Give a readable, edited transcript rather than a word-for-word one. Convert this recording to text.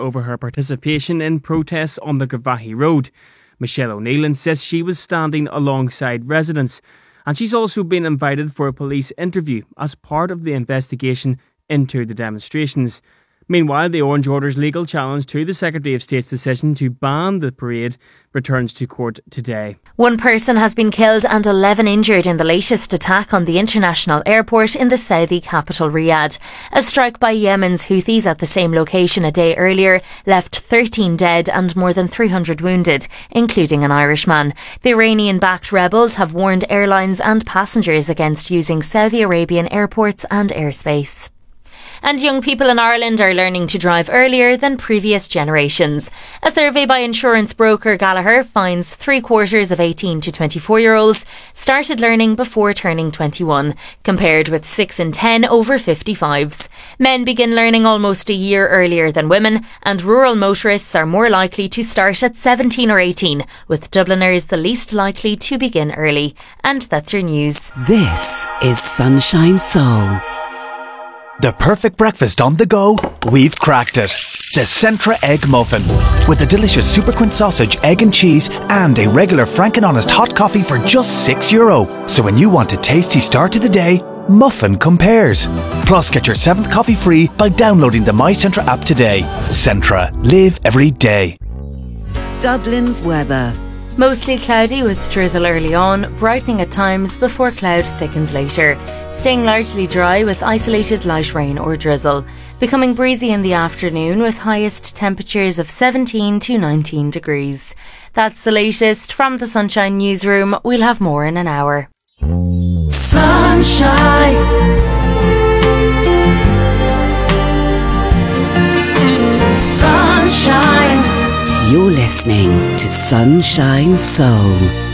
over her participation in protests on the Gavahi Road. Michelle O'Neill insists she was standing alongside residents, and she's also been invited for a police interview as part of the investigation into the demonstrations. Meanwhile, the Orange Order's legal challenge to the Secretary of State's decision to ban the parade returns to court today. One person has been killed and 11 injured in the latest attack on the international airport in the Saudi capital Riyadh. A strike by Yemen's Houthis at the same location a day earlier left 13 dead and more than 300 wounded, including an Irishman. The Iranian-backed rebels have warned airlines and passengers against using Saudi Arabian airports and airspace. And young people in Ireland are learning to drive earlier than previous generations. A survey by insurance broker Gallagher finds 3/4 of 18 to 24-year-olds started learning before turning 21, compared with 6 in 10 over 55s. Men begin learning almost a year earlier than women, and rural motorists are more likely to start at 17 or 18, with Dubliners the least likely to begin early. And that's your news. This is Sunshine Soul. The perfect breakfast on the go, we've cracked it. The Centra Egg Muffin. With a delicious Super Quint sausage, egg and cheese, and a regular Frank and Honest hot coffee for just €6. So when you want a tasty start to the day, Muffin compares. Plus, get your 7th coffee free by downloading the My Centra app today. Centra. Live every day. Dublin's weather. Mostly cloudy with drizzle early on, brightening at times before cloud thickens later. Staying largely dry with isolated light rain or drizzle. Becoming breezy in the afternoon with highest temperatures of 17 to 19 degrees. That's the latest from the Sunshine Newsroom. We'll have more in an hour. Sunshine. Sunshine. You're listening to Sunshine Soul.